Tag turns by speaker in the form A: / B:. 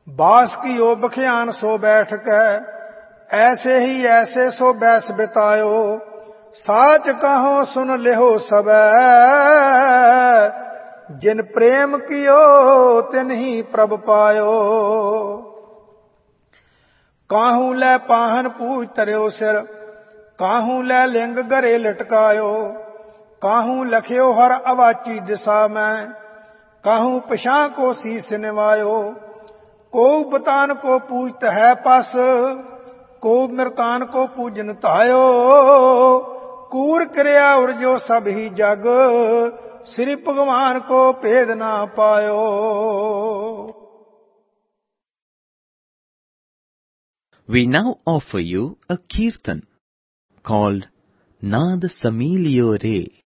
A: बास कियो बख्यान सो बैठ कै, ऐसे ही ऐसे सो बैस बितायो। साच कहो सुन लेहो सबै, जिन प्रेम कियो तिन ही प्रभ पायो। काहू लै पाहन पूज तरियो सिर, काहू लै लिंग घरे लटकायो। काहू लखियो हर अवाची दिशा में, काहू पछां को शीस निवायो। को बतान को पूजत है पस, को मृतान को पूजन तायो। कूर क्रिया उर जो सब ही जग, श्री भगवान को भेद ना पायो।
B: We now offer you a kirtan called Naad Samilio Re.